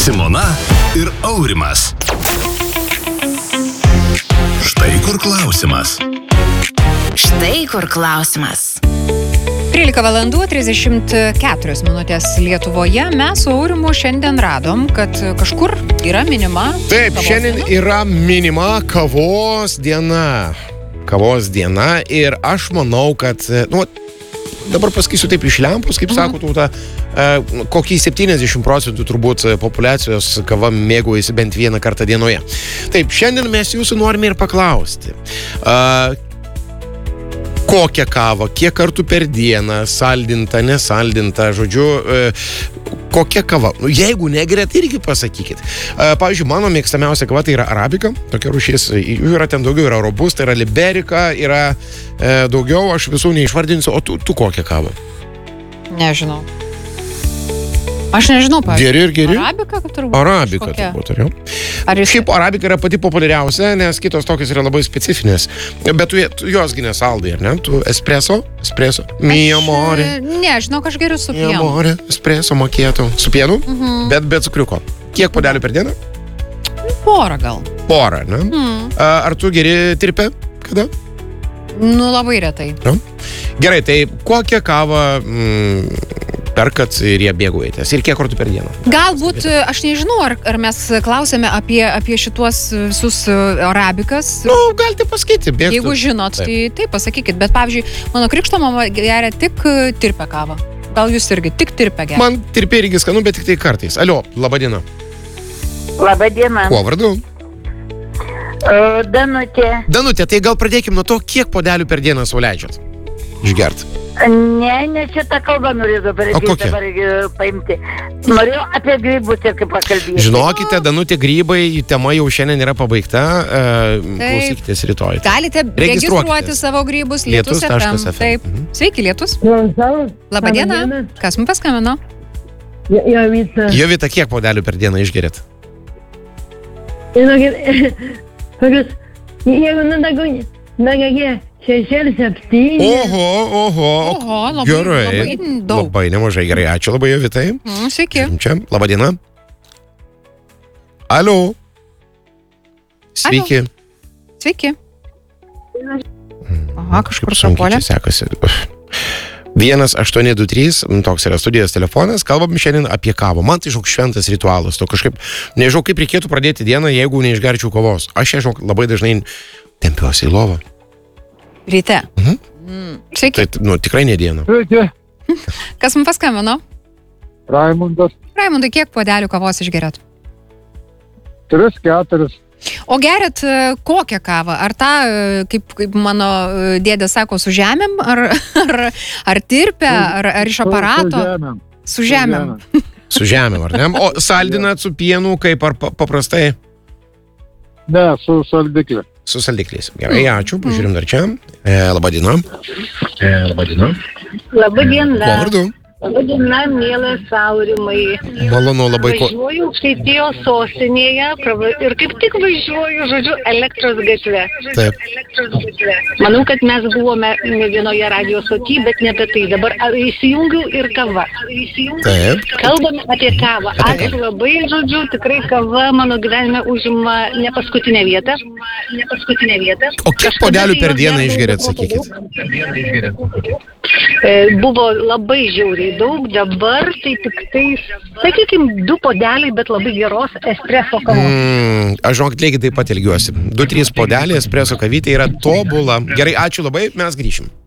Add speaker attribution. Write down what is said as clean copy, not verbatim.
Speaker 1: Simona ir Aurimas. Štai kur klausimas.
Speaker 2: Štai kur klausimas.
Speaker 3: 13:34 Lietuvoje. Mes su Aurimu šiandien radom, kad kažkur yra minima...
Speaker 4: Taip, šiandien yra minima kavos diena. Kavos diena ir aš manau, kad... dabar pasakysiu taip iš lempos, kaip sako tauta, kokį 70% turbūt populiacijos kava mėgaujasi bent vieną kartą dienoje. Taip, šiandien mes jūsų norime ir paklausti. Kokią kavą, kiek kartų per dieną, saldinta, nesaldinta, žodžiu, kokia kava. Jeigu negeriat, irgi pasakykit. Pavyzdžiui, mano mėgstamiausia kava tai yra arabika, tokia rūšis, jų yra ten daugiau, yra robusta, yra liberika, yra daugiau, aš visų neišvardinsiu, o tu kokią kavą?
Speaker 3: Nežinau. Aš nežinau, pavyzdžiui.
Speaker 4: Geri ir geri?
Speaker 3: Arabika, turbūt.
Speaker 4: Arabika, turbūt, ar jau? Šiaip arabika yra pati populiariausia, nes kitos tokios yra labai specifinės. Bet tu josgi nesaldai, ar ne? Tu espresso, mio amore.
Speaker 3: Ne, žinok, aš geriu su pienu.
Speaker 4: Mio amore, espresso, macchiato. Su pienu, bet be cukriuko. Kiek puodelių per dieną?
Speaker 3: Porą gal.
Speaker 4: Porą, ne? Ar tu geri tirpę? Kada?
Speaker 3: Labai retai.
Speaker 4: No? Gerai, tai kokią kavą perkat ir ją bėgujatės? Ir kiek kartų per dieną?
Speaker 3: Galbūt, aš nežinau, ar mes klausėme apie šituos visus arabikas.
Speaker 4: Galite pasakyti.
Speaker 3: Jeigu žinot, tai pasakykit. Bet, pavyzdžiui, mano krikšto mama geria tik tirpę kavą. Gal jūs irgi tik tirpę geria?
Speaker 4: Man tirpė irgi skanu, bet tik tai kartais. Alio, laba diena.
Speaker 5: Laba diena.
Speaker 4: Kuo vardu?
Speaker 5: Danutė.
Speaker 4: Danutė, tai gal pradėkim nuo to, kiek puodelių per dieną sau leidžiat išgert?
Speaker 5: Ne, šitą kalbą norėjau dabar paimti. Norėjau apie grybus ir kaip pakalbėti.
Speaker 4: Žinokite, Danutė, grybai, tema jau šiandien yra pabaigta. Klausykitės rytoj.
Speaker 3: Galite registruoti savo grybus Lietus FM. Taip. Sveiki, Lietus. Labadiena. Kas mums paskambino?
Speaker 6: Jovita.
Speaker 4: Jovita, kiek puodelių per dieną išgerit?
Speaker 6: Jeigu nagagė 6-7.
Speaker 4: Oho, gerai. Labai nemažai, gerai. Ačiū labai, Jovitai.
Speaker 3: Sveiki.
Speaker 4: Čia, laba diena. Alio. Sveiki.
Speaker 3: Sveiki. Aha, kažkur šapolė.
Speaker 4: Sekasi. 1823, toks yra studijos telefonas, kalbam šiandien apie kavą. Man tai, žinok, šventas ritualas. To kažkaip, nežinau, kaip reikėtų pradėti dieną, jeigu neišgerčiau kavos. Aš, žinok, labai dažnai tempiuosi į lovą.
Speaker 3: Ryte. Sveiki.
Speaker 4: Tai, tikrai ne dieną.
Speaker 6: Sveiki.
Speaker 3: Kas mums paskambino?
Speaker 6: Raimundas.
Speaker 3: Raimundai, kiek puodelių kavos išgeriat?
Speaker 6: 3-4.
Speaker 3: O geriat kokią kavą? Ar tą, kaip mano dėdė sako, su žemėm? Ar tirpę? Ar iš aparato? Su žemėm.
Speaker 4: Su žemėm, ar ne? O saldinat su pienu, kaip ar paprastai?
Speaker 6: Ne, su saldikliu.
Speaker 4: Su saldikliais. Gerai, ačiū, pažiūrim dar čia. Labadiena. Labadiena.
Speaker 5: Labadiena.
Speaker 4: Kuo vardu?
Speaker 5: Labadiena, mielas Aurimai.
Speaker 4: Malonu labai.
Speaker 5: Važiuoju Aukštaitijos sostinėje ir kaip tik važiuoju, žodžiu, Elektros gatve.
Speaker 4: Taip.
Speaker 5: Manau, kad mes buvome ne vienoje radijo stoty, bet ne apie tai. Dabar įsijungiu ir kava.
Speaker 4: Taip.
Speaker 5: Kalbame apie kavą. Ačiū labai, žodžiu, tikrai kava mano gyvenime užima ne paskutinę vietą.
Speaker 4: O kiek puodelių per dieną išgeriat, sakykit?
Speaker 5: Buvo labai žiauriai daug, dabar tai tik tais, sakykime, 2 puodeliai, bet labai geros espresso kavos.
Speaker 4: Aš, žinokit, lygiai taip pat ilgiuosi. 2-3 puodeliai espresso kavytė yra tobula. Gerai, ačiū labai, mes grįšim.